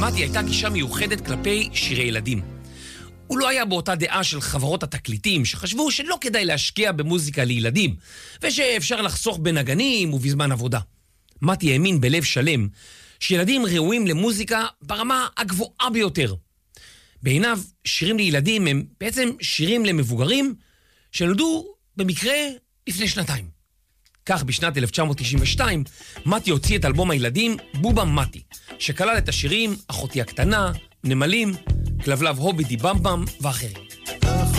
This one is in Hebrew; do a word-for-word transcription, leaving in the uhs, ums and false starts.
למתי הייתה גישה מיוחדת כלפי שירי ילדים. הוא לא היה באותה דעה של חברות התקליטים, שחשבו שלא כדאי להשקיע במוזיקה לילדים, ושאפשר לחסוך בנגנים ובזמן עבודה. מתי האמין בלב שלם שילדים ראויים למוזיקה ברמה הגבוהה ביותר. בעיניו, שירים לילדים הם בעצם שירים למבוגרים שנולדו במקרה לפני שנתיים. כך בשנת אלף תשע מאות תשעים ושתיים, מתי הוציא את אלבום הילדים בובה מתי, שכלל את השירים אחותי הקטנה, נמלים, כלבלב הובי די במבם ואחרים.